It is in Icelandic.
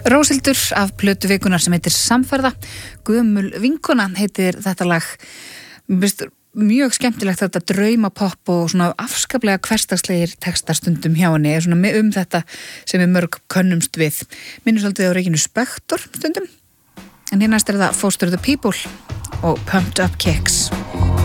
Róshildur af plötu vikunar sem heitir Samferða. Gömul vinkona heitir þetta lag. Mér finnst mjög skemmtilegt þetta draumapopp og svona afskaplega hversdagslegir textastundum hjá henni. Svona þetta sem við mörg könnumst við. Minnum svolítið á Regínu Spektor stundum. En hérna er það Foster the People og Pumped Up Kicks.